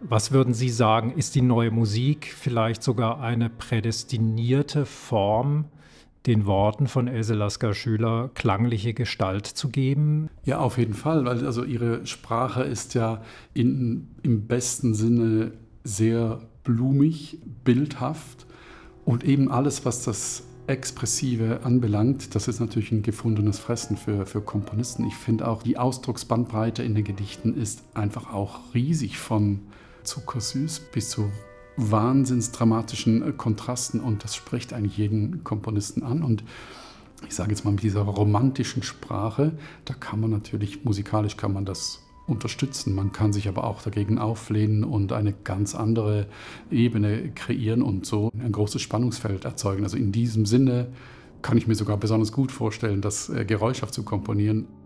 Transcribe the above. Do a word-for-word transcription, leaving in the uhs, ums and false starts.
Was würden Sie sagen, ist die Neue Musik vielleicht sogar eine prädestinierte Form, den Worten von Else Lasker-Schüler klangliche Gestalt zu geben? Ja, auf jeden Fall, weil also ihre Sprache ist ja in, im besten Sinne sehr blumig, bildhaft und eben alles, was das Expressive anbelangt, das ist natürlich ein gefundenes Fressen für, für Komponisten. Ich finde auch, die Ausdrucksbandbreite in den Gedichten ist einfach auch riesig, von zuckersüß bis zu wahnsinnsdramatischen Kontrasten, und das spricht eigentlich jeden Komponisten an. Und ich sage jetzt mal, mit dieser romantischen Sprache, da kann man natürlich, musikalisch kann man das unterstützen. Man kann sich aber auch dagegen auflehnen und eine ganz andere Ebene kreieren und so ein großes Spannungsfeld erzeugen. Also in diesem Sinne kann ich mir sogar besonders gut vorstellen, das geräuschhaft zu komponieren.